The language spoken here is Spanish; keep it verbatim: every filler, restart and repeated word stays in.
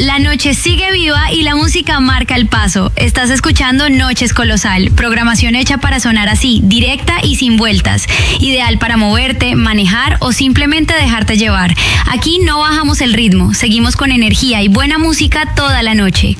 la noche sigue viva y la música marca el paso. Estás escuchando Noches Colosal, programación hecha para sonar así, directa y sin vueltas. Ideal para moverte, manejar o simplemente dejarte llevar. Aquí no bajamos el ritmo, seguimos con energía y buena música toda la noche.